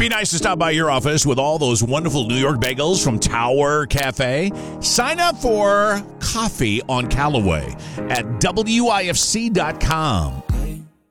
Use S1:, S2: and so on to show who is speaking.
S1: be nice to stop by your office with all those wonderful New York bagels from Tower Cafe. Sign up for Coffee on Callaway at WIFC.com.